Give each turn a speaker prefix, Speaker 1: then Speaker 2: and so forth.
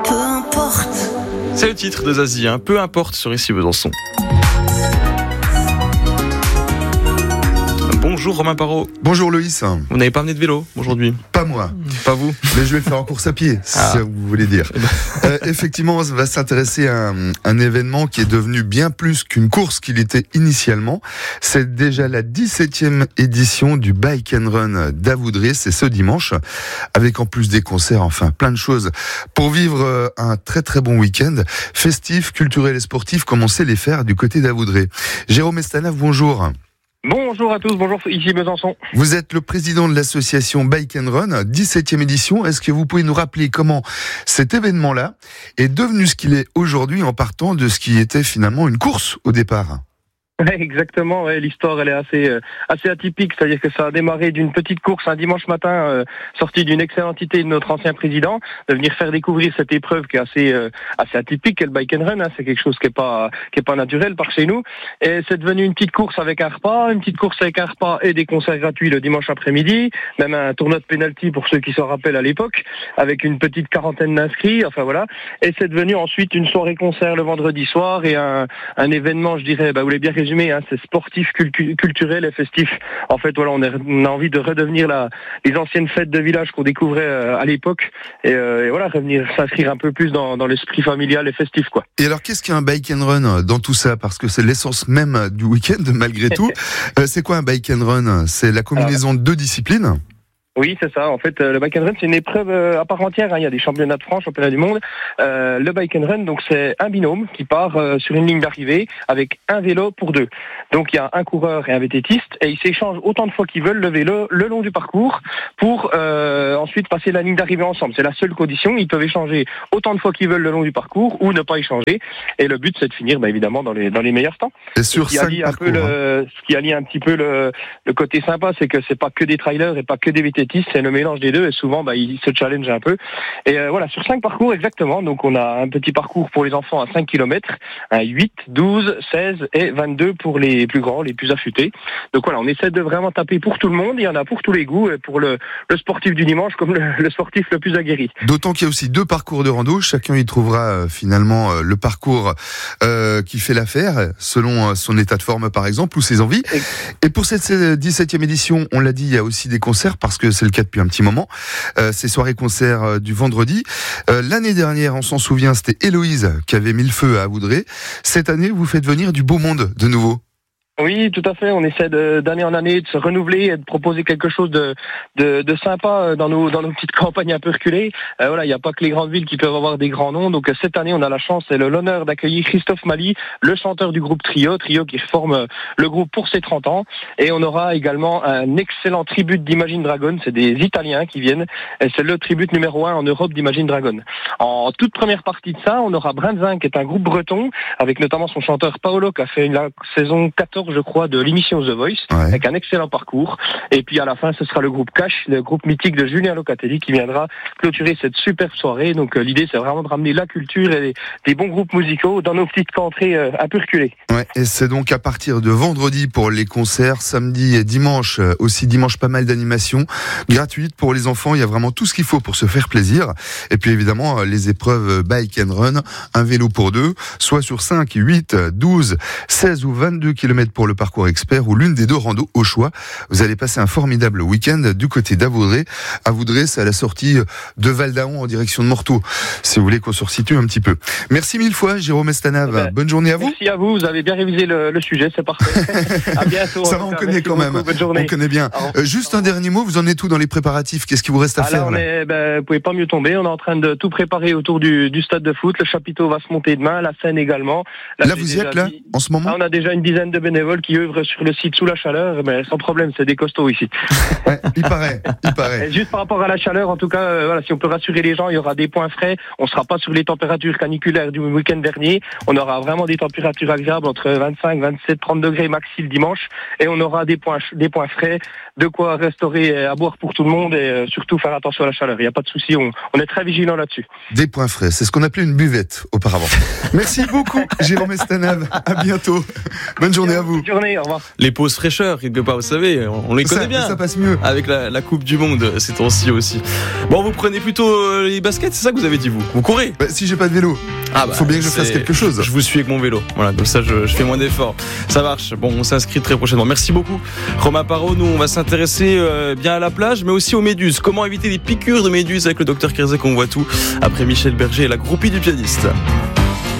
Speaker 1: peu importe.
Speaker 2: C'est le titre de Zazie, hein. Peu importe sur Ici Besançon. Bonjour Romain Parot.
Speaker 3: Bonjour Loïs.
Speaker 2: Vous n'avez pas amené de vélo aujourd'hui?
Speaker 3: Pas moi.
Speaker 2: Pas vous?
Speaker 3: Mais je vais le faire en course à pied, si ça vous voulez dire. Effectivement, on va s'intéresser à un événement qui est devenu bien plus qu'une course qu'il était initialement. C'est déjà la 17e édition du Bike and Run d'Avoudrée. C'est ce dimanche, avec en plus des concerts, enfin plein de choses, pour vivre un très très bon week-end festif, culturel et sportif, comme on sait les faire du côté d'Avoudrée. Jérôme Estanav, bonjour.
Speaker 4: Bonjour à tous, bonjour ici Besançon.
Speaker 3: Vous êtes le président de l'association Bike and Run, 17e édition. Est-ce que vous pouvez nous rappeler comment cet événement-là est devenu ce qu'il est aujourd'hui en partant de ce qui était finalement une course au départ?
Speaker 4: Ouais, exactement, ouais, l'histoire elle est assez atypique, c'est-à-dire que ça a démarré d'une petite course un dimanche matin, sortie d'une excellente idée de notre ancien président, de venir faire découvrir cette épreuve qui est assez atypique, le bike and run, hein, c'est quelque chose qui est pas naturel par chez nous, et c'est devenu une petite course avec un repas et des concerts gratuits le dimanche après-midi, même un tournoi de penalty pour ceux qui s'en rappellent à l'époque, avec une petite quarantaine d'inscrits, enfin voilà, et c'est devenu ensuite une soirée concert le vendredi soir et un événement, je dirais, vous l'avez bien résumé, c'est sportif, culturel et festif. En fait, voilà, on a envie de redevenir les anciennes fêtes de village qu'on découvrait à l'époque et voilà, revenir s'inscrire un peu plus dans l'esprit familial et festif, quoi.
Speaker 3: Et alors, qu'est-ce qu'un bike and run dans tout ça? Parce que c'est l'essence même du week-end, malgré tout. C'est quoi un bike and run? C'est la combinaison de deux disciplines?
Speaker 4: Oui, c'est ça. En fait, le bike and run, c'est une épreuve à part entière, hein. Il y a des championnats de France, championnats du monde. Le bike and run, donc c'est un binôme qui part sur une ligne d'arrivée avec un vélo pour deux. Donc il y a un coureur et un vététiste et ils s'échangent autant de fois qu'ils veulent le vélo le long du parcours pour ensuite passer la ligne d'arrivée ensemble. C'est la seule condition. Ils peuvent échanger autant de fois qu'ils veulent le long du parcours ou ne pas échanger. Et le but, c'est de finir, évidemment, dans les meilleurs temps.
Speaker 3: Et sur 5 parcours.
Speaker 4: Ce qui allie un petit peu le côté sympa, c'est que c'est pas que des trailers et pas que des vététistes. C'est le mélange des deux et souvent ils se challengent un peu. Et voilà, sur 5 parcours exactement, donc on a un petit parcours pour les enfants à 5 km, un 8, 12, 16 et 22 pour les plus grands, les plus affûtés. Donc voilà, on essaie de vraiment taper pour tout le monde, il y en a pour tous les goûts, et pour le sportif du dimanche comme le sportif le plus aguerri.
Speaker 3: D'autant qu'il y a aussi 2 parcours de rando, chacun y trouvera finalement le parcours qui fait l'affaire, selon son état de forme par exemple, ou ses envies. Et pour cette 17e édition, on l'a dit, il y a aussi des concerts, parce que c'est le cas depuis un petit moment. Ces soirées-concerts du vendredi. L'année dernière, on s'en souvient, c'était Héloïse qui avait mis le feu à Avoudrée. Cette année, vous faites venir du beau monde de nouveau.
Speaker 4: Oui, tout à fait. On essaie d'année en année de se renouveler et de proposer quelque chose de sympa dans nos petites campagnes un peu reculées. Voilà, il n'y a pas que les grandes villes qui peuvent avoir des grands noms. Donc cette année, on a la chance et l'honneur d'accueillir Christophe Mali, le chanteur du groupe Trio qui forme le groupe pour ses 30 ans. Et on aura également un excellent tribute d'Imagine Dragon. C'est des Italiens qui viennent. Et c'est le tribute numéro 1 en Europe d'Imagine Dragon. En toute première partie de ça, on aura Brinzin, qui est un groupe breton, avec notamment son chanteur Paolo, qui a fait la saison 14, je crois, de l'émission The Voice, avec un excellent parcours. Et puis à la fin, ce sera le groupe Cash, le groupe mythique de Julien Locatelli, qui viendra clôturer cette superbe soirée. Donc l'idée, c'est vraiment de ramener la culture et des bons groupes musicaux dans nos petites contrées un peu reculées.
Speaker 3: Ouais, et c'est donc à partir de vendredi pour les concerts, samedi et dimanche, aussi dimanche pas mal d'animations gratuites pour les enfants. Il y a vraiment tout ce qu'il faut pour se faire plaisir. Et puis évidemment, les épreuves bike and run, un vélo pour deux, soit sur 5, 8, 12, 16 ou 22 km pour le parcours expert ou l'une des 2 randos au choix. Vous allez passer un formidable week-end du côté d'Avoudrée. Avoudrée, c'est à la sortie de Val-d'Aon en direction de Morteau, si vous voulez qu'on se resitue un petit peu. Merci 1000 fois, Jérôme Estanav. Bonne journée à vous.
Speaker 4: Merci à vous, vous avez bien révisé le sujet, c'est parfait. À bientôt.
Speaker 3: Ça va, on connaît quand même. On connaît bien. Juste un dernier mot, vous en êtes où dans les préparatifs? Qu'est-ce qu'il vous reste à faire là?
Speaker 4: Vous pouvez pas mieux tomber, on est en train de tout préparer autour du stade de foot. Le chapiteau va se monter demain, la scène également.
Speaker 3: Là vous y êtes là, en ce moment?
Speaker 4: On a déjà une dizaine de bénévoles qui œuvrent sur le site sous la chaleur, mais sans problème, c'est des costauds ici.
Speaker 3: Ouais, il paraît.
Speaker 4: Et juste par rapport à la chaleur, en tout cas, voilà, si on peut rassurer les gens, il y aura des points frais. On sera pas sur les températures caniculaires du week-end dernier. On aura vraiment des températures agréables entre 25, 27, 30 degrés maxi le dimanche. Et on aura des points frais, de quoi restaurer et à boire pour tout le monde et surtout faire attention à la chaleur. Il n'y a pas de souci, on est très vigilant là-dessus.
Speaker 3: Des points frais, c'est ce qu'on appelait une buvette auparavant. Merci beaucoup, Jérôme Estanav. À bientôt. Bonne journée à vous.
Speaker 4: Bonne journée, au revoir.
Speaker 2: Les pauses fraîcheurs, quelque part, vous savez, on les connaît bien.
Speaker 3: Ça passe mieux.
Speaker 2: Avec la Coupe du Monde ces temps-ci aussi. Bon, vous prenez plutôt les baskets, c'est ça que vous avez dit, vous courez?
Speaker 3: Si j'ai pas de vélo, faut bien que je fasse quelque chose.
Speaker 2: Je vous suis avec mon vélo. Voilà, comme ça je fais moins d'efforts. Ça marche. Bon, on s'inscrit très prochainement. Merci beaucoup, Romain Parot. Nous, on va s'intéresser bien à la plage, mais aussi aux méduses. Comment éviter les piqûres de méduses avec le docteur Kirzek, on voit tout. Après Michel Berger et la groupie du pianiste.